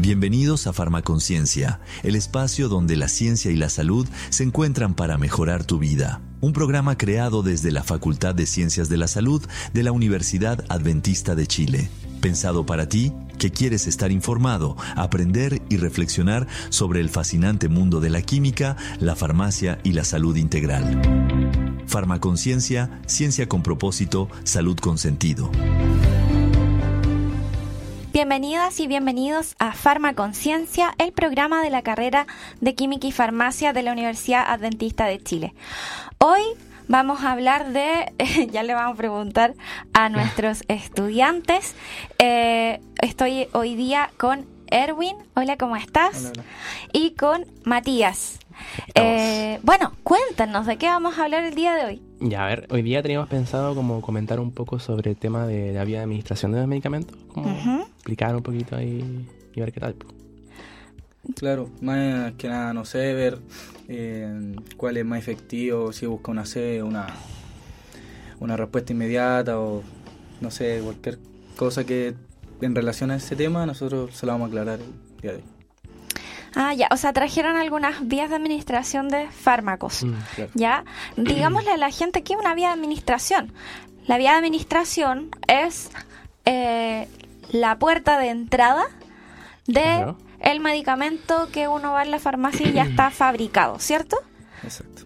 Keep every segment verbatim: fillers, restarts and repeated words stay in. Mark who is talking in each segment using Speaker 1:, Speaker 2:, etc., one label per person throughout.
Speaker 1: Bienvenidos a Farmaconciencia, el espacio donde la ciencia y la salud se encuentran para mejorar tu vida. Un programa creado desde la Facultad de Ciencias de la Salud de la Universidad Adventista de Chile. Pensado para ti, que quieres estar informado, aprender y reflexionar sobre el fascinante mundo de la química, la farmacia y la salud integral. Farmaconciencia, ciencia con propósito, salud con sentido.
Speaker 2: Bienvenidas y bienvenidos a Farmaconciencia, el programa de la carrera de Química y Farmacia de la Universidad Adventista de Chile. Hoy vamos a hablar de, ya le vamos a preguntar a nuestros estudiantes. Eh, estoy hoy día con Erwin. Hola, ¿cómo estás?
Speaker 3: Hola, hola.
Speaker 2: Y con Matías. Eh, bueno, cuéntanos, ¿de qué vamos a hablar el día de hoy?
Speaker 3: Ya, a ver, hoy día teníamos pensado como comentar un poco sobre el tema de la vía de administración de los medicamentos, como
Speaker 2: Uh-huh.
Speaker 3: explicar un poquito ahí y ver qué tal.
Speaker 4: Claro, más que nada, no sé, ver eh, cuál es más efectivo, si busca una C, una, una respuesta inmediata o, no sé, cualquier cosa que en relación a ese tema nosotros se lo vamos a aclarar el día de hoy.
Speaker 2: Ah, ya, o sea, trajeron algunas vías de administración de fármacos.
Speaker 3: Mm,
Speaker 4: claro.
Speaker 2: Ya, digámosle a la gente que es una vía de administración. La vía de administración es eh, la puerta de entrada de
Speaker 3: Claro.
Speaker 2: el medicamento que uno va a la farmacia y ya está fabricado, ¿cierto?
Speaker 4: Exacto.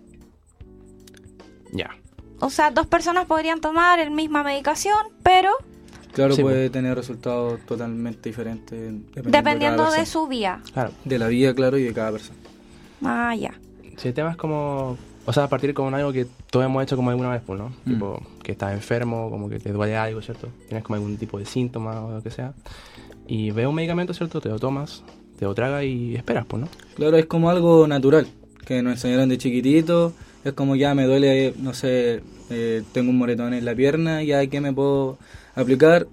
Speaker 3: Ya.
Speaker 2: O sea, dos personas podrían tomar la misma medicación, pero
Speaker 4: Claro,
Speaker 3: Sí,
Speaker 4: puede tener resultados totalmente diferentes dependiendo,
Speaker 2: dependiendo
Speaker 4: de, cada
Speaker 2: de
Speaker 4: persona.
Speaker 2: su vía.
Speaker 3: Claro.
Speaker 4: De la vida, claro, y de cada persona.
Speaker 2: Ah, ya.
Speaker 3: Si el tema es como, o sea, partir con algo que todos hemos hecho como alguna vez, pues, ¿no?
Speaker 4: Mm.
Speaker 3: Tipo, que estás enfermo, como que te duele algo, ¿cierto? Tienes como algún tipo de síntoma o lo que sea. Y ves un medicamento, ¿cierto? Te lo tomas, te lo tragas y esperas, pues, ¿no?
Speaker 4: Claro, es como algo natural, que nos enseñaron de chiquitito. Es como ya me duele, no sé, eh, tengo un moretón en la pierna, ya que me puedo aplicar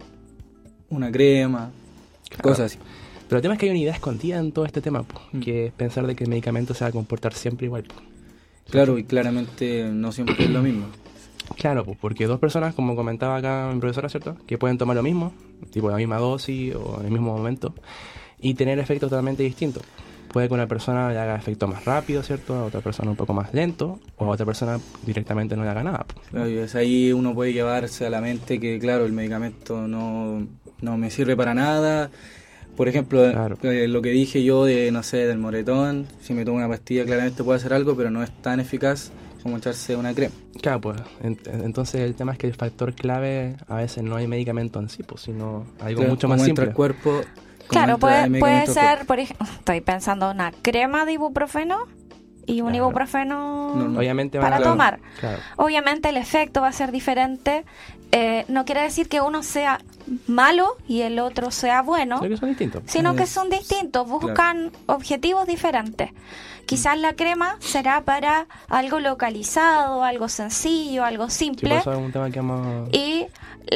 Speaker 4: una crema,
Speaker 3: Claro.
Speaker 4: cosas así.
Speaker 3: Pero el tema es que hay una idea escondida en todo este tema, pues,
Speaker 4: Mm.
Speaker 3: que es pensar de que el medicamento se va a comportar siempre igual, pues.
Speaker 4: Claro, y claramente no siempre es lo mismo.
Speaker 3: Claro, pues porque dos personas, como comentaba acá mi profesora, ¿cierto? Que pueden tomar lo mismo, tipo la misma dosis o en el mismo momento, y tener efectos totalmente distintos. Puede que una persona le haga efecto más rápido, ¿cierto? A otra persona un poco más lento, o a otra persona directamente no le haga nada, pues.
Speaker 4: Claro, y es ahí uno puede llevarse a la mente que, claro, el medicamento no, no me sirve para nada. Por ejemplo,
Speaker 3: Claro.
Speaker 4: eh, lo que dije yo de, no sé, del moretón, si me tomo una pastilla claramente puede hacer algo, pero no es tan eficaz como echarse una crema.
Speaker 3: Claro, pues en- entonces el tema es que el factor clave a veces no hay medicamento en sí, pues, sino algo
Speaker 4: Claro,
Speaker 3: mucho
Speaker 4: como
Speaker 3: más
Speaker 4: entra
Speaker 3: simple.
Speaker 4: el cuerpo. como
Speaker 2: Claro,
Speaker 4: entra
Speaker 2: puede,
Speaker 4: el
Speaker 2: puede
Speaker 4: medicamento al
Speaker 2: ser,
Speaker 4: cuerpo.
Speaker 2: por ejemplo, estoy pensando una crema de ibuprofeno y un
Speaker 3: Claro.
Speaker 2: ibuprofeno
Speaker 4: Normal.
Speaker 3: Obviamente
Speaker 2: para
Speaker 3: van a-
Speaker 4: Claro.
Speaker 2: tomar.
Speaker 3: Claro.
Speaker 2: Obviamente el efecto va a ser diferente. Eh, no quiere decir que uno sea malo y el otro sea bueno,
Speaker 3: Creo que son distintos.
Speaker 2: sino que
Speaker 4: Es-
Speaker 2: son distintos, buscan objetivos diferentes. Quizás la crema será para algo localizado, algo sencillo, algo
Speaker 3: Sí, por
Speaker 2: simple,
Speaker 3: eso es un tema que vamos...
Speaker 2: y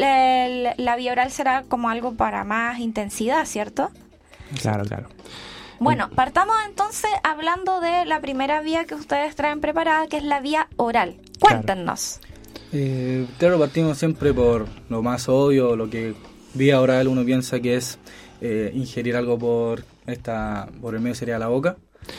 Speaker 2: la, la vía oral será como algo para más intensidad, ¿cierto?
Speaker 3: Claro, claro.
Speaker 2: Bueno, partamos entonces hablando de la primera vía que ustedes traen preparada, que es la vía oral. Cuéntenos.
Speaker 4: Eh, claro, partimos siempre por lo más obvio, lo que vía oral uno piensa que es eh, ingerir algo por esta por el medio sería la boca.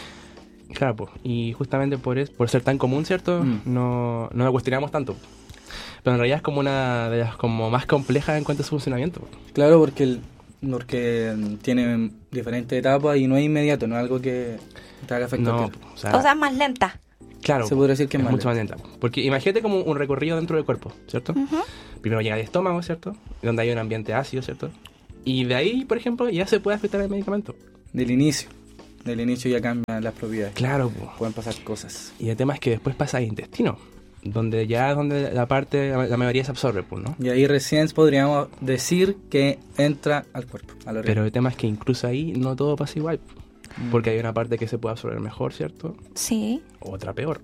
Speaker 3: Claro, pues, y justamente por es, por ser tan común, ¿cierto?
Speaker 4: Mm.
Speaker 3: No, no lo cuestionamos tanto. Pero en realidad es como una de las como más complejas en cuanto a su funcionamiento.
Speaker 4: Claro, porque el, porque mm, tiene diferentes etapas y no es inmediato, no es algo que te haga efecto.
Speaker 3: No,
Speaker 4: al tiro.
Speaker 3: o sea,
Speaker 2: O sea, más lenta.
Speaker 3: claro,
Speaker 4: se podría decir que es más
Speaker 3: mucho más lenta. Porque imagínate como un recorrido dentro del cuerpo, ¿cierto?
Speaker 2: Ujú.
Speaker 3: Primero llega al estómago, ¿cierto? Donde hay un ambiente ácido, ¿cierto? Y de ahí, por ejemplo, ya se puede afectar el medicamento.
Speaker 4: Del inicio, del inicio ya cambian las propiedades.
Speaker 3: Claro, pues.
Speaker 4: Pueden pasar cosas.
Speaker 3: Y el tema es que después pasa al intestino, donde ya es donde la parte, la mayoría se absorbe, pues, ¿no?
Speaker 4: Y ahí recién podríamos decir que entra al cuerpo, al organismo.
Speaker 3: Pero el tema es que incluso ahí no todo pasa igual.
Speaker 4: Mm.
Speaker 3: Porque hay una parte que se puede absorber mejor, ¿cierto?
Speaker 2: Sí.
Speaker 3: Otra peor.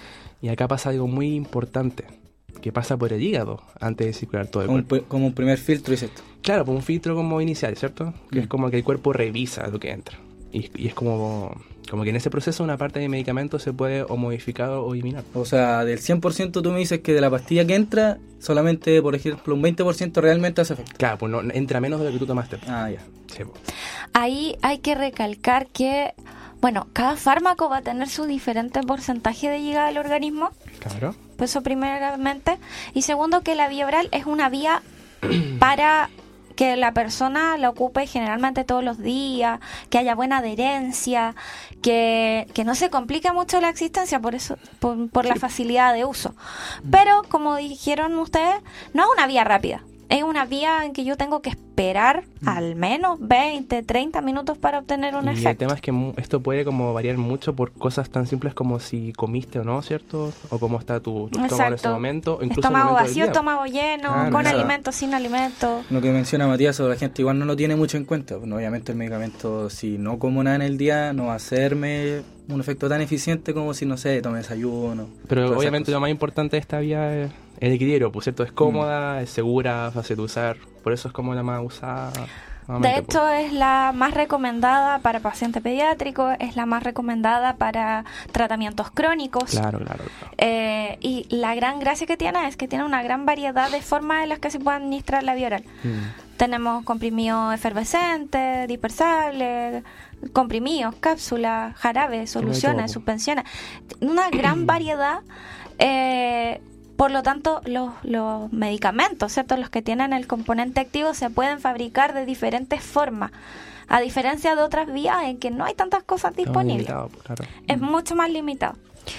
Speaker 3: Y acá pasa algo muy importante, que pasa por el hígado antes de circular todo el
Speaker 4: como, un,
Speaker 3: cuerpo.
Speaker 4: pri- como un primer filtro es esto.
Speaker 3: Claro, pues un filtro como inicial, ¿cierto? Que
Speaker 4: Mm.
Speaker 3: es como que el cuerpo revisa lo que entra. Y, y es como, como que en ese proceso una parte del medicamento se puede o modificar o eliminar.
Speaker 4: O sea, del cien por ciento tú me dices que de la pastilla que entra, solamente, por ejemplo, un veinte por ciento realmente hace efecto.
Speaker 3: Claro, pues no entra menos de lo que tú tomaste.
Speaker 4: Ah, ya.
Speaker 3: Sí, pues.
Speaker 2: ahí hay que recalcar que, bueno, cada fármaco va a tener su diferente porcentaje de llegada al organismo.
Speaker 3: Claro.
Speaker 2: Pues eso primeramente. Y segundo, que la vía oral es una vía para que la persona la ocupe generalmente todos los días, que haya buena adherencia, que, que no se complique mucho la existencia por eso, por, por la facilidad de uso. Pero, como dijeron ustedes, no es una vía rápida. Es una vía en que yo tengo que esperar mm. al menos veinte, treinta minutos para obtener un
Speaker 3: y
Speaker 2: efecto.
Speaker 3: El tema es que mu- esto puede como variar mucho por cosas tan simples como si comiste o no, ¿cierto? O cómo está tu, tu estómago en ese momento. O incluso
Speaker 2: estómago
Speaker 3: momento
Speaker 2: vacío, estómago lleno,
Speaker 3: claro,
Speaker 2: con
Speaker 3: eso.
Speaker 2: alimentos, sin alimentos.
Speaker 4: Lo que menciona Matías, la gente igual no lo tiene mucho en cuenta. Bueno, obviamente el medicamento, si no como nada en el día, no va a hacerme un efecto tan eficiente como si, no sé, tome desayuno.
Speaker 3: Pero obviamente lo más importante de esta vía es el equilibrio, pues cierto, es cómoda, mm. es segura, fácil de usar, por eso es como la más usada.
Speaker 2: De hecho, pues. es la más recomendada para pacientes pediátricos, es la más recomendada para tratamientos crónicos.
Speaker 3: Claro, claro. claro.
Speaker 2: Eh, y la gran gracia que tiene es que tiene una gran variedad de formas en las que se puede administrar la vía oral. Mm. Tenemos comprimidos efervescentes, dispersables, comprimidos, cápsulas, jarabes, soluciones, suspensiones. Una gran variedad. Eh, Por lo tanto, los, los medicamentos, ¿cierto? Los que tienen el componente activo se pueden fabricar de diferentes formas, a diferencia de otras vías en que no hay tantas cosas disponibles. Limitado, claro. Es mm. mucho más limitado.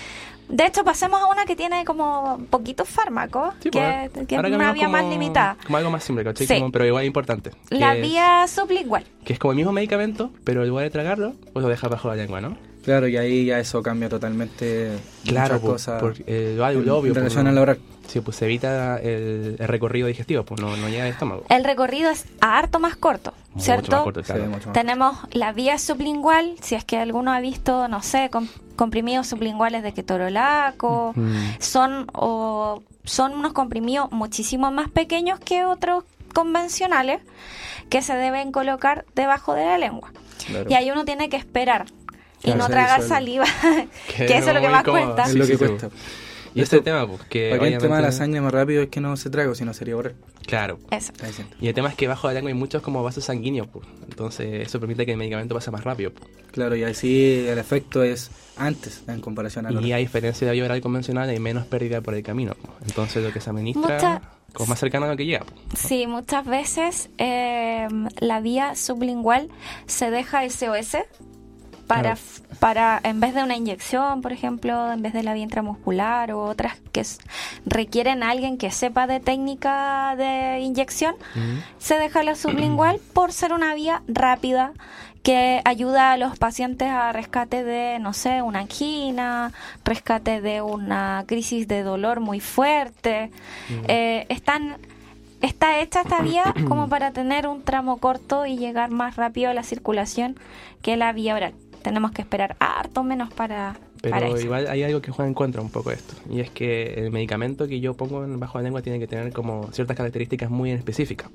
Speaker 2: De hecho, pasemos a una que tiene como poquitos fármacos, sí, que, pues, que es una vía
Speaker 3: como,
Speaker 2: más limitada.
Speaker 3: Como algo más simple, ¿cachai?
Speaker 2: Sí.
Speaker 3: Como, pero igual importante.
Speaker 2: La
Speaker 3: es,
Speaker 2: vía sublingual.
Speaker 3: Que es como el mismo medicamento, pero en lugar de tragarlo, pues lo dejas bajo la lengua, ¿no?
Speaker 4: Claro, y ahí ya eso cambia totalmente
Speaker 3: claro,
Speaker 4: muchas
Speaker 3: por,
Speaker 4: cosas.
Speaker 3: Por, eh, lo, lo obvio.
Speaker 4: En relación a la oral.
Speaker 3: Sí, pues se evita el, el recorrido digestivo, pues no, no llega al estómago.
Speaker 2: El recorrido es harto más corto,
Speaker 3: mucho
Speaker 2: ¿cierto?
Speaker 3: Más corto, claro.
Speaker 4: Sí, mucho más
Speaker 2: Tenemos corto. La vía sublingual, si es que alguno ha visto, no sé, com- comprimidos sublinguales de ketorolaco, mm. son, o, son unos comprimidos muchísimo más pequeños que otros convencionales que se deben colocar debajo de la lengua. Claro. Y ahí uno tiene que esperar. Y claro, no tragar saliva, que, que eso es lo que más cuesta.
Speaker 4: Es lo que cuesta.
Speaker 3: Y este tema, pues, que
Speaker 4: para que el tema de la sangre más rápido es que no se traga, si no sería oral.
Speaker 3: Claro.
Speaker 2: Eso.
Speaker 3: Y el tema es que bajo la lengua hay muchos como vasos sanguíneos, pues. Entonces eso permite que el medicamento pase más rápido, pues.
Speaker 4: Claro, y así el efecto es antes en comparación a la oral.
Speaker 3: Y a diferencia de la vía oral convencional hay menos pérdida por el camino, pues. Entonces lo que se administra Mucha... como más cercano a lo que llega, pues, ¿no?
Speaker 2: Sí, muchas veces eh, la vía sublingual se deja S O S para, claro. para, en vez de una inyección, por ejemplo, en vez de la vía intramuscular o otras que s- requieren a alguien que sepa de técnica de inyección, uh-huh. se deja la sublingual por ser una vía rápida que ayuda a los pacientes a rescate de, no sé, una angina, rescate de una crisis de dolor muy fuerte. Uh-huh. Eh, están... Está hecha esta vía como para tener un tramo corto y llegar más rápido a la circulación que la vía oral. Tenemos que esperar harto menos para,
Speaker 3: Pero
Speaker 2: para eso.
Speaker 3: Igual hay algo que juega en contra un poco de esto. Y es que el medicamento que yo pongo en bajo la lengua tiene que tener como ciertas características muy específicas.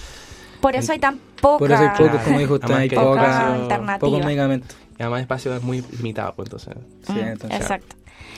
Speaker 2: Por eso hay tan poca,
Speaker 4: Por eso hay pocos, como dijo usted, hay
Speaker 2: poca
Speaker 4: poca,
Speaker 2: alternativa.
Speaker 4: pocos medicamentos.
Speaker 3: Y además el espacio es muy limitado, pues entonces.
Speaker 2: Sí, mm, entonces. Exacto.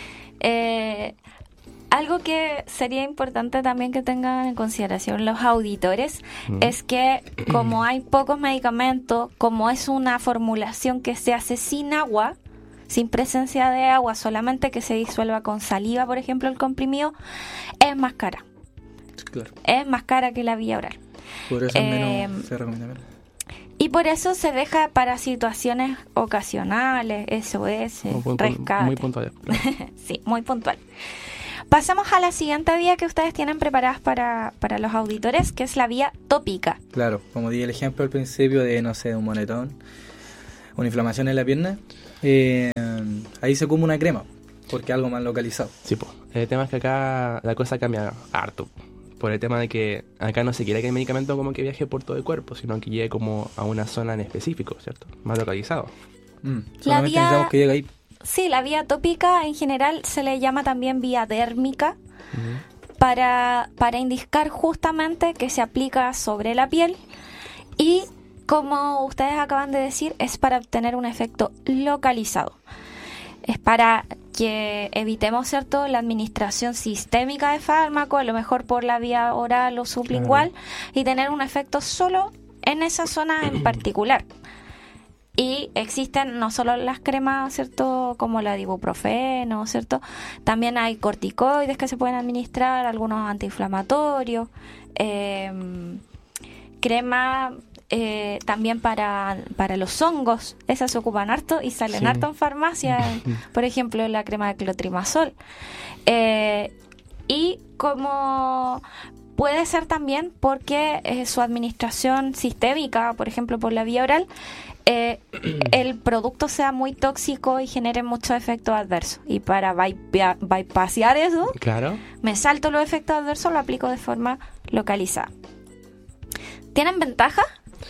Speaker 2: Eh... Algo que sería importante también que tengan en consideración los auditores mm. es que como hay pocos medicamentos, como es una formulación que se hace sin agua, sin presencia de agua, solamente que se disuelva con saliva, por ejemplo, el comprimido, es más cara.
Speaker 4: Claro.
Speaker 2: Es más cara que la vía oral.
Speaker 4: Por eso eh, menos se recomienda menos.
Speaker 2: Y por eso se deja para situaciones ocasionales, S O S,
Speaker 3: muy,
Speaker 2: rescate.
Speaker 3: Muy puntual. Claro.
Speaker 2: Sí, muy puntual. Pasamos a la siguiente vía que ustedes tienen preparadas para, para los auditores, que es la vía tópica.
Speaker 4: Claro, como di el ejemplo al principio de, no sé, un moretón, una inflamación en la pierna, eh, ahí se come una crema, porque es algo más localizado.
Speaker 3: Sí, pues. El tema es que acá la cosa cambia harto, por el tema de que acá no se quiere que el medicamento como que viaje por todo el cuerpo, sino que llegue como a una zona en específico, ¿cierto? Más localizado.
Speaker 4: Mm, solamente vía... necesitamos que llegue ahí.
Speaker 2: Sí, la vía tópica en general se le llama también vía dérmica uh-huh. para, para indicar justamente que se aplica sobre la piel y, como ustedes acaban de decir, es para obtener un efecto localizado. Es para que evitemos, ¿cierto?, la administración sistémica de fármacos, a lo mejor por la vía oral o sublingual, claro. y tener un efecto solo en esa zona en particular. Y existen no solo las cremas, ¿cierto?, como la de ibuprofeno, ¿cierto? También hay corticoides que se pueden administrar, algunos antiinflamatorios, eh, crema eh, también para, para los hongos, esas se ocupan harto y salen
Speaker 3: Sí.
Speaker 2: harto en farmacia, por ejemplo, la crema de clotrimazol. Eh, y como... Puede ser también porque eh, su administración sistémica, por ejemplo, por la vía oral, eh, el producto sea muy tóxico y genere muchos efectos adversos. Y para bypa- bypassear eso,
Speaker 3: Claro.
Speaker 2: me salto los efectos adversos, lo aplico de forma localizada. ¿Tienen ventaja?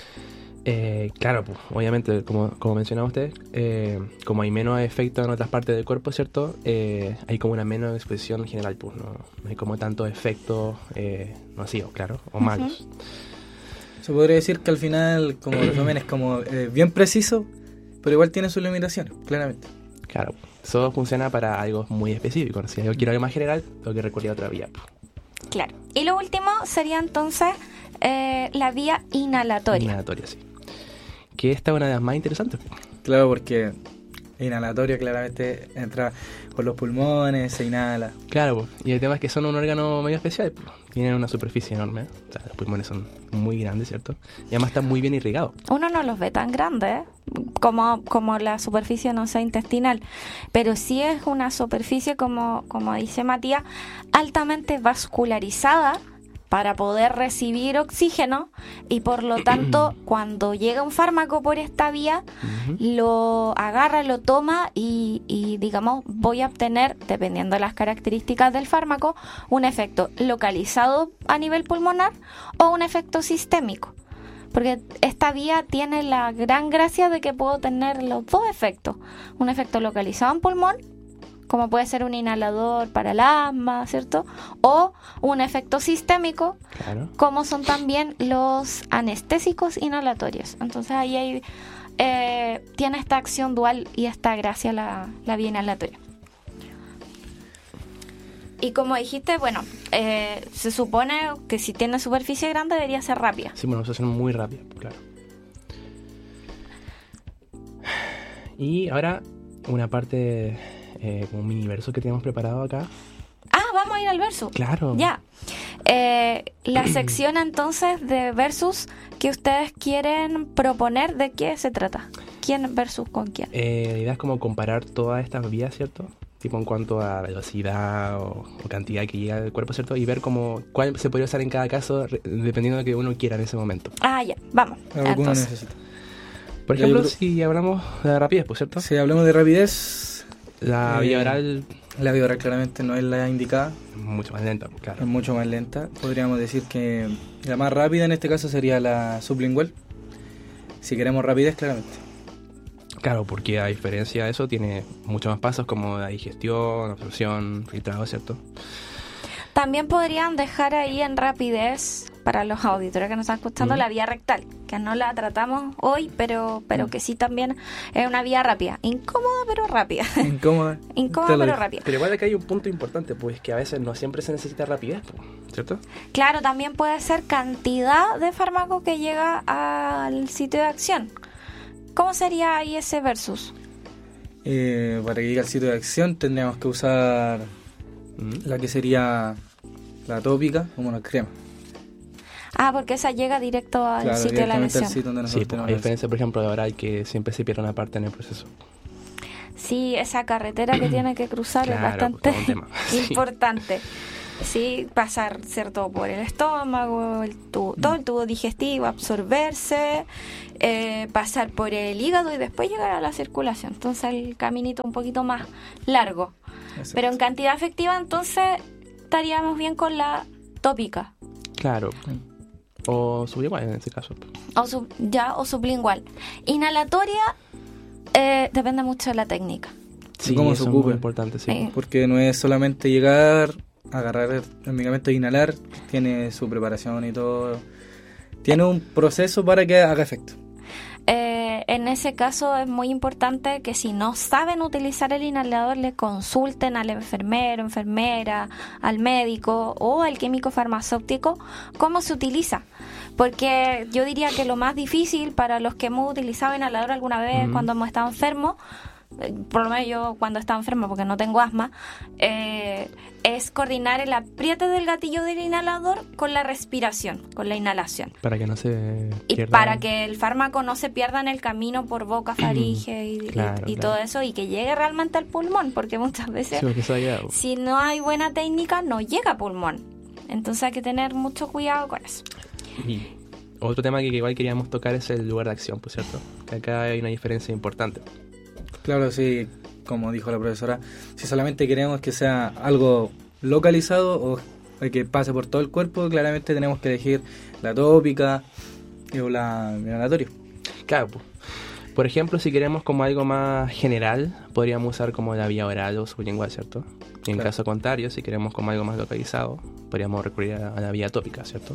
Speaker 3: Eh, claro, pues, obviamente, como, como mencionaba usted, eh, como hay menos efectos en otras partes del cuerpo, ¿cierto? Eh, hay como una menos exposición general, pues, no, no hay como tantos efectos eh, nocivos, claro, o malos.
Speaker 4: Se podría decir que al final, como resumen, es como eh, bien preciso, pero igual tiene sus limitaciones, claramente.
Speaker 3: Claro, eso funciona para algo muy específico. Si yo quiero algo más general, tengo que recurrir a otra vía. Pues.
Speaker 2: Claro. Y lo último sería entonces eh, la vía inhalatoria.
Speaker 3: Inhalatoria, sí. Que esta es una de las más interesantes.
Speaker 4: Claro, porque inhalatorio claramente entra por los pulmones, se inhala.
Speaker 3: Claro, pues, y el tema es que son un órgano medio especial. Pues. Tienen una superficie enorme. O sea, los pulmones son muy grandes, ¿cierto? Y además están muy bien irrigados.
Speaker 2: Uno no los ve tan grandes, ¿eh? como, como la superficie, no sé, intestinal. Pero sí es una superficie, como, como dice Matías, altamente vascularizada para poder recibir oxígeno y por lo tanto cuando llega un fármaco por esta vía
Speaker 3: Uh-huh.
Speaker 2: lo agarra, lo toma y, y digamos voy a obtener, dependiendo de las características del fármaco, un efecto localizado a nivel pulmonar o un efecto sistémico, porque esta vía tiene la gran gracia de que puedo tener los dos efectos, un efecto localizado en pulmón, como puede ser un inhalador para el asma, ¿cierto? O un efecto sistémico,
Speaker 3: Claro.
Speaker 2: como son también los anestésicos inhalatorios. Entonces ahí hay, eh, tiene esta acción dual y esta gracia la, la vía inhalatoria. Y como dijiste, bueno, eh, se supone que si tiene superficie grande debería ser rápida.
Speaker 3: Sí, bueno, eso es muy rápido, claro. Y ahora una parte, eh, como un mini verso que tenemos preparado acá.
Speaker 2: Ah, vamos a ir al verso.
Speaker 3: Claro.
Speaker 2: Ya. Eh, la sección entonces de versus que ustedes quieren proponer, ¿de qué se trata? ¿Quién versus con quién?
Speaker 3: Eh, la idea es como comparar todas estas vías, ¿cierto? Tipo en cuanto a velocidad o, o cantidad que llega al cuerpo, ¿cierto? Y ver como cuál se podría usar en cada caso re- dependiendo de lo que uno quiera en ese momento.
Speaker 2: Ah, ya, vamos.
Speaker 4: Algo que uno
Speaker 2: Entonces,
Speaker 4: necesita.
Speaker 3: Por
Speaker 4: Ya,
Speaker 3: ejemplo,
Speaker 4: yo creo-
Speaker 3: si hablamos de la rapidez, pues, ¿cierto?
Speaker 4: Si hablamos de rapidez,
Speaker 3: La
Speaker 4: Eh,
Speaker 3: vía oral
Speaker 4: la vía oral claramente no es la indicada,
Speaker 3: es mucho más lenta, pues, claro.
Speaker 4: es mucho más lenta. Podríamos decir que la más rápida en este caso sería la sublingual, si queremos rapidez claramente.
Speaker 3: Claro, porque a diferencia de eso tiene muchos más pasos como la digestión, absorción, filtrado, ¿cierto?
Speaker 2: también podrían dejar ahí en rapidez para los auditores que nos están escuchando
Speaker 3: Mm.
Speaker 2: la vía rectal, que no la tratamos hoy, pero pero
Speaker 4: Mm.
Speaker 2: que sí también es una vía rápida, incómoda pero rápida.
Speaker 4: Incómoda.
Speaker 2: Incómoda
Speaker 4: Te lo
Speaker 2: pero
Speaker 4: digo.
Speaker 2: rápida.
Speaker 3: Pero igual acá hay un punto importante, pues que a veces no siempre se necesita rapidez, pues, ¿cierto?
Speaker 2: Claro, también puede ser cantidad de fármaco que llega al sitio de acción. ¿Cómo sería ahí ese versus?
Speaker 4: Eh, para que llegue al sitio de acción tendríamos que usar
Speaker 3: Mm.
Speaker 4: la que sería la tópica como una crema.
Speaker 2: Ah, porque esa llega directo al
Speaker 4: Claro,
Speaker 2: sitio de la
Speaker 4: directamente al
Speaker 2: lesión.
Speaker 4: sitio donde
Speaker 3: Sí,
Speaker 4: nosotros
Speaker 3: pues,
Speaker 4: tenemos
Speaker 3: a
Speaker 4: la lesión.
Speaker 3: diferencia, por ejemplo, de oral que siempre se pierde una parte en el proceso.
Speaker 2: Sí, esa carretera que tiene que cruzar
Speaker 3: Claro,
Speaker 2: es bastante
Speaker 3: todo un tema. Sí.
Speaker 2: importante. Sí, pasar, ¿cierto?, por el estómago, el tubo, todo el tubo digestivo, absorberse, eh, pasar por el hígado y después llegar a la circulación. Entonces el caminito un poquito más largo.
Speaker 4: Exacto.
Speaker 2: Pero en cantidad efectiva, entonces estaríamos bien con la tópica.
Speaker 3: Claro. O sublingual en este caso.
Speaker 2: O sub- ya, o sublingual. Inhalatoria eh, depende mucho de la técnica.
Speaker 3: Sí,
Speaker 4: cómo
Speaker 3: eso
Speaker 4: se
Speaker 3: es muy
Speaker 4: ocupe.
Speaker 3: importante, sí.
Speaker 2: Sí.
Speaker 4: Porque no es solamente llegar, agarrar el medicamento e inhalar, tiene su preparación y todo. Tiene un proceso para que haga efecto.
Speaker 2: Eh, en ese caso es muy importante que si no saben utilizar el inhalador le consulten al enfermero, enfermera, al médico o al químico farmacéutico cómo se utiliza, porque yo diría que lo más difícil para los que hemos utilizado inhalador alguna vez uh-huh. cuando hemos estado enfermos, por lo menos yo cuando estaba enferma porque no tengo asma, eh, es coordinar el apriete del gatillo del inhalador con la respiración, con la inhalación.
Speaker 3: Para que no se pierda.
Speaker 2: Y para que el fármaco no se pierda en el camino por boca, faringe y,
Speaker 3: claro,
Speaker 2: y, y
Speaker 3: claro.
Speaker 2: todo eso, y que llegue realmente al pulmón, porque muchas veces
Speaker 3: sí,
Speaker 2: si no hay buena técnica no llega a pulmón. Entonces hay que tener mucho cuidado con eso.
Speaker 3: Y otro tema que igual queríamos tocar es el lugar de acción, por cierto, que acá hay una diferencia importante.
Speaker 4: Claro, sí, como dijo la profesora, si solamente queremos que sea algo localizado o que pase por todo el cuerpo, claramente tenemos que elegir la tópica o la inhalatoria.
Speaker 3: Claro, pues. Por ejemplo, si queremos como algo más general, podríamos usar como la vía oral o sublingual, ¿cierto? Y en
Speaker 4: claro.
Speaker 3: caso contrario, si queremos como algo más localizado, podríamos recurrir a, a la vía tópica, ¿cierto?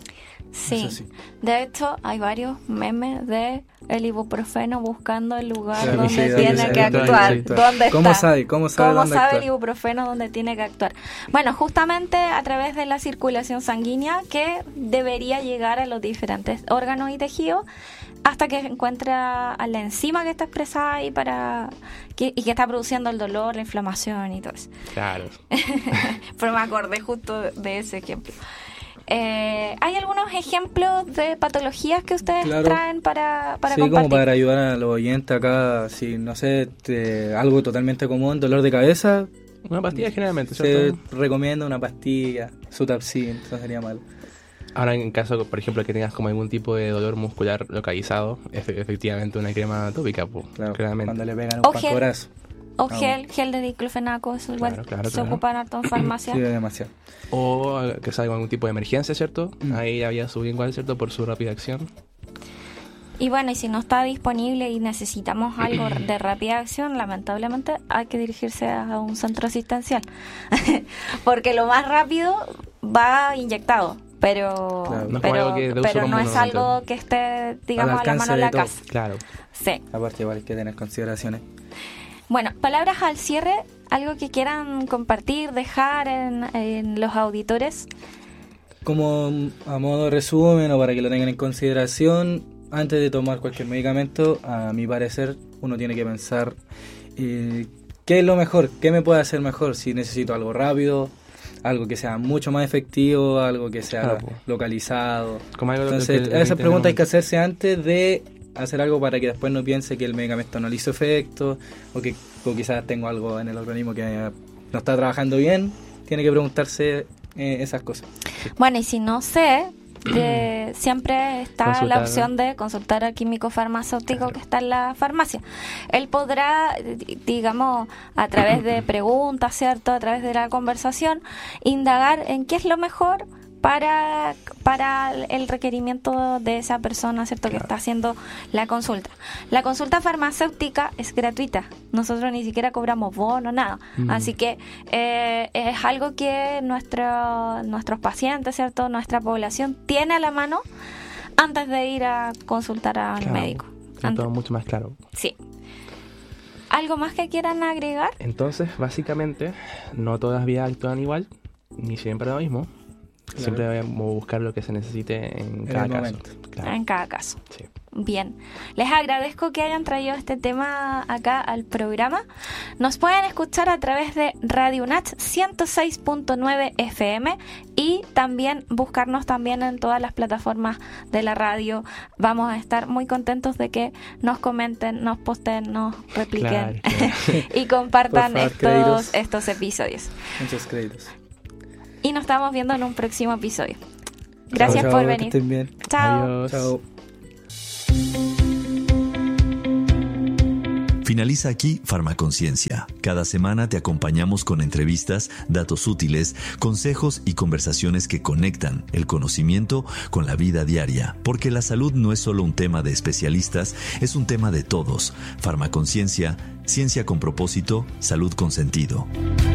Speaker 2: Sí. sí, de hecho hay varios memes de el ibuprofeno buscando el lugar sí, donde sí, tiene sí, que actuar, sí, dónde
Speaker 4: ¿Cómo
Speaker 2: está?
Speaker 4: sabe? ¿Cómo sabe,
Speaker 2: ¿Cómo
Speaker 4: dónde
Speaker 2: sabe
Speaker 4: actuar?
Speaker 2: El ibuprofeno dónde tiene que actuar? Bueno, justamente a través de la circulación sanguínea que debería llegar a los diferentes órganos y tejidos hasta que encuentra a la enzima que está expresada ahí para que, y que está produciendo el dolor, la inflamación y todo eso.
Speaker 3: Claro.
Speaker 2: Pero me acordé justo de ese ejemplo. Eh, ¿Hay algunos ejemplos de patologías que ustedes claro. traen para, para
Speaker 4: sí,
Speaker 2: compartir?
Speaker 4: Como para ayudar a los oyentes acá, si no sé, te, algo totalmente común, dolor de cabeza.
Speaker 3: Una pastilla generalmente,
Speaker 4: ¿cierto? Se recomienda una pastilla, Sutapsin, eso sería malo.
Speaker 3: Ahora, en caso, por ejemplo, que tengas como algún tipo de dolor muscular localizado, es efectivamente una crema tópica, pues,
Speaker 4: claro,
Speaker 3: claramente.
Speaker 4: Cuando le pegan un pancorazo.
Speaker 2: O gel, gel de diclofenaco, eso
Speaker 3: claro,
Speaker 2: igual
Speaker 3: claro,
Speaker 2: se
Speaker 3: claro.
Speaker 2: ocupan harto en farmacia.
Speaker 4: Sí, demasiado.
Speaker 3: O que salga algún tipo de emergencia, ¿cierto?
Speaker 4: Mm.
Speaker 3: Ahí había sublingual, ¿cierto? Por su rápida acción.
Speaker 2: Y bueno, y si no está disponible y necesitamos algo de rápida acción, lamentablemente hay que dirigirse a un centro asistencial. Porque lo más rápido va inyectado. Pero
Speaker 4: claro.
Speaker 2: no, pero, algo que pero no es algo que esté, digamos, a la mano de la casa.
Speaker 3: Claro.
Speaker 2: Sí.
Speaker 4: Aparte, igual hay que tener consideraciones.
Speaker 2: Bueno, palabras al cierre, algo que quieran compartir, dejar en, en los auditores.
Speaker 4: Como a modo de resumen o para que lo tengan en consideración, antes de tomar cualquier medicamento, a mi parecer, uno tiene que pensar eh, qué es lo mejor, qué me puede hacer mejor, si necesito algo rápido, algo que sea mucho más efectivo, algo que sea claro, localizado.
Speaker 3: Como algo
Speaker 4: Entonces,
Speaker 3: que,
Speaker 4: esas preguntas hay que hacerse antes de hacer algo para que después no piense que el medicamento no le hizo efecto o que o quizás tengo algo en el organismo que no está trabajando bien. Tiene que preguntarse eh, esas cosas.
Speaker 2: Bueno, y si no sé, eh, siempre está
Speaker 3: consultar,
Speaker 2: la opción de consultar al químico farmacéutico claro. que está en la farmacia. Él podrá, digamos, a través de preguntas, ¿cierto? A través de la conversación, indagar en qué es lo mejor para para el requerimiento de esa persona, ¿cierto? Claro. Que está haciendo la consulta. La consulta farmacéutica es gratuita. Nosotros ni siquiera cobramos bono, nada. Mm. Así que eh, es algo que nuestro, nuestros pacientes, ¿cierto? Nuestra población tiene a la mano antes de ir a consultar al
Speaker 3: claro.
Speaker 2: médico.
Speaker 3: Antes. Todo mucho más claro.
Speaker 2: Sí. ¿Algo más que quieran agregar?
Speaker 3: Entonces, básicamente, no todas las vías actúan igual, ni siempre lo mismo. Claro. Siempre debemos buscar lo que se necesite en cada en caso.
Speaker 2: Claro. En cada caso.
Speaker 3: Sí.
Speaker 2: Bien. Les agradezco que hayan traído este tema acá al programa. Nos pueden escuchar a través de Radio Natch ciento seis punto nueve F M y también buscarnos también en todas las plataformas de la radio. Vamos a estar muy contentos de que nos comenten, nos posten, nos repliquen claro, claro. y compartan favor, estos, estos episodios.
Speaker 4: Muchos créditos.
Speaker 2: Y nos estamos viendo en un próximo episodio. Gracias
Speaker 4: chao,
Speaker 2: por
Speaker 4: chao,
Speaker 2: venir.
Speaker 4: Que estén bien.
Speaker 2: Chao.
Speaker 3: Adiós.
Speaker 4: Chao.
Speaker 1: Finaliza aquí Farmaconciencia. Cada semana te acompañamos con entrevistas, datos útiles, consejos y conversaciones que conectan el conocimiento con la vida diaria. Porque la salud no es solo un tema de especialistas, es un tema de todos. Farmaconciencia, ciencia con propósito, salud con sentido.